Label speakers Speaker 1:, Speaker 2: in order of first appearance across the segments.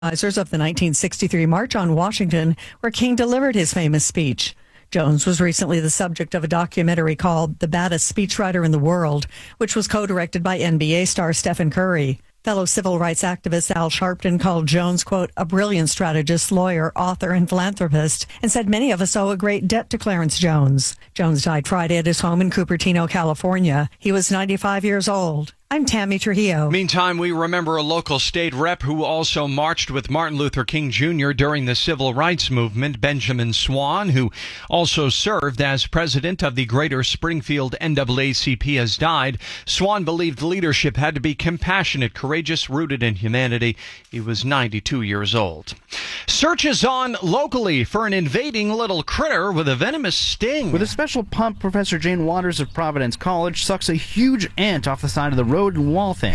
Speaker 1: Organizers of the 1963 March on Washington, where King delivered his famous speech. Jones was recently the subject of a documentary called The Baddest Speechwriter in the World, which was co-directed by NBA star Stephen Curry. Fellow civil rights activist Al Sharpton called Jones, quote, a brilliant strategist, lawyer, author, and philanthropist, and said many of us owe a great debt to Clarence Jones. Jones died Friday at his home in Cupertino, California. He was 95 years old. I'm Tammy Trujillo.
Speaker 2: Meantime, we remember a local state rep who also marched with Martin Luther King Jr. during the civil rights movement, Benjamin Swan, who also served as president of the Greater Springfield NAACP, has died. Swan believed leadership had to be compassionate, courageous, rooted in humanity. He was 92 years old. Search is on locally for an invading little critter with a venomous sting.
Speaker 3: With a special pump, Professor Jane Waters of Providence College sucks a huge ant off the side of the road in Waltham.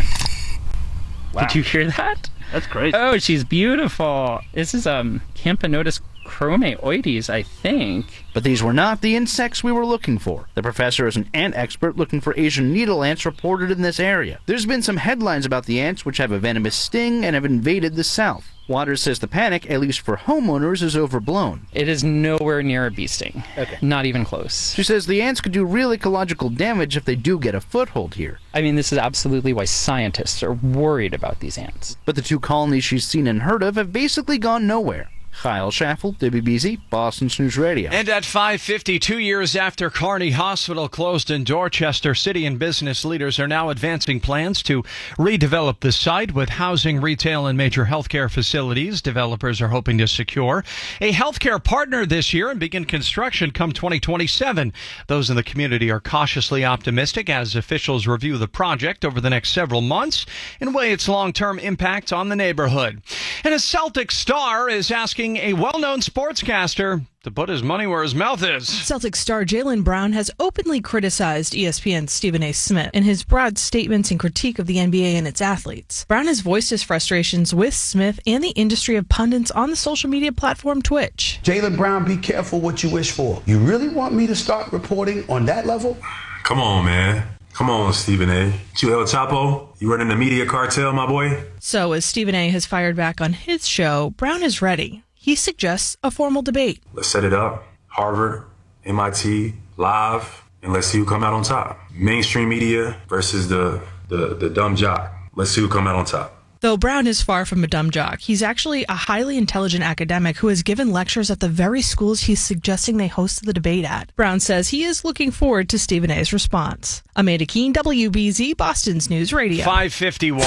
Speaker 4: Wow. Did you hear that?
Speaker 3: That's crazy.
Speaker 4: Oh, she's beautiful. This is Camponotus chromaoides, I think.
Speaker 3: But these were not the insects we were looking for. The professor is an ant expert looking for Asian needle ants reported in this area. There's been some headlines about the ants which have a venomous sting and have invaded the South. Waters says the panic, at least for homeowners, is overblown.
Speaker 4: It is nowhere near a bee sting.
Speaker 3: Okay.
Speaker 4: Not even close.
Speaker 3: She says the ants could do real ecological damage if they do get a foothold here.
Speaker 4: I mean, this is absolutely why scientists are worried about these ants.
Speaker 3: But the two colonies she's seen and heard of have basically gone nowhere. Kyle Schaffel, WBZ, Boston News Radio.
Speaker 2: And at 5:50, 2 years after Kearney Hospital closed in Dorchester, city and business leaders are now advancing plans to redevelop the site with housing, retail, and major healthcare facilities. Developers are hoping to secure a healthcare partner this year and begin construction come 2027. Those in the community are cautiously optimistic as officials review the project over the next several months and weigh its long-term impact on the neighborhood. And a Celtic star is asking a well-known sportscaster to put his money where his mouth is.
Speaker 5: Celtics star Jaylen Brown has openly criticized ESPN's Stephen A. Smith in his broad statements and critique of the NBA and its athletes. Brown has voiced his frustrations with Smith and the industry of pundits on the social media platform Twitch.
Speaker 6: Jaylen Brown, be careful what you wish for. You really want me to start reporting on that level?
Speaker 7: Come on, man. Come on, Stephen A. You El Chapo? You running the media cartel, my boy?
Speaker 5: So as Stephen A. has fired back on his show, Brown is ready. He suggests a formal debate.
Speaker 7: Let's set it up. Harvard, MIT, live, and let's see who come out on top. Mainstream media versus the dumb jock. Let's see who come out on top.
Speaker 5: Though Brown is far from a dumb jock, he's actually a highly intelligent academic who has given lectures at the very schools he's suggesting they host the debate at. Brown says he is looking forward to Stephen A.'s response. Amanda Keene, WBZ, Boston's News Radio.
Speaker 2: 5:51.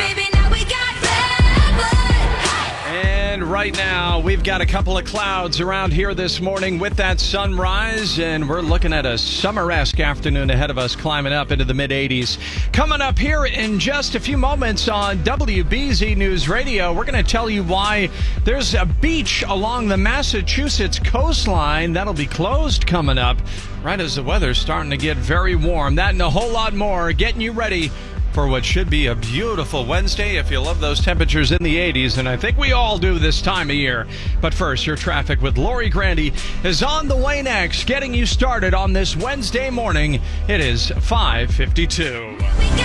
Speaker 2: And right now, we've got a couple of clouds around here this morning with that sunrise, and we're looking at a summer-esque afternoon ahead of us, climbing up into the mid-80s. Coming up here in just a few moments on WBZ News Radio, we're going to tell you why there's a beach along the Massachusetts coastline that'll be closed coming up, right as the weather's starting to get very warm. That and a whole lot more, getting you ready for what should be a beautiful Wednesday if you love those temperatures in the 80s, and I think we all do this time of year. But first, your traffic with Lori Grandy is on the way next, getting you started on this Wednesday morning. It is 5:52.